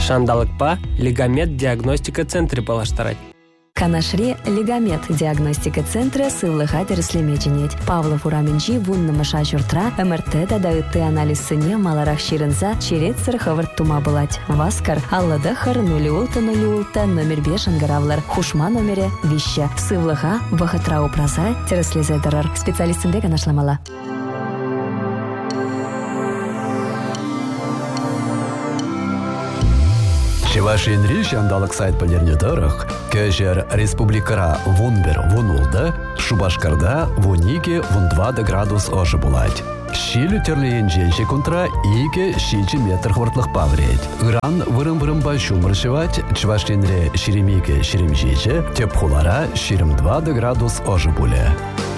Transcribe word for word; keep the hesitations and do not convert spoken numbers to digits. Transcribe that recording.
Шандалыкпа лигамет диагностика центры балаштарать. Канашри лигамет диагностика центра сывлыха тереслемеченет. Павлов ураменчи вунна маша журтра МРТ да дайты анализ сыне маларах ширинза черет сырхавырт тума булать. Васкар аллада хар нулиулта нулиулта номер беш ангаравлар. Хушма номере вища. Сывлыха вахатра упраза тереслезе дарар. Специалистым дега нашламала. Чевашинри шандалык сайт палернедорах, кежер республикара вунбер вунулда, Шубашкарда вунике вундвада градус оши булать. Шилю терлиен женщи контра ике шичи метр хвартлых павреть. Гран вырым-вырым большум рышевать, Чевашинри ширемике ширемжиче, тепхулара ширим двада градус оши буле.